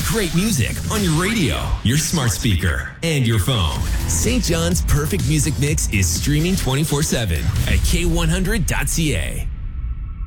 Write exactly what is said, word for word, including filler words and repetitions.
great music on your radio, your smart speaker, and your phone. Saint John's Perfect Music Mix is streaming twenty-four seven at K one hundred dot C A.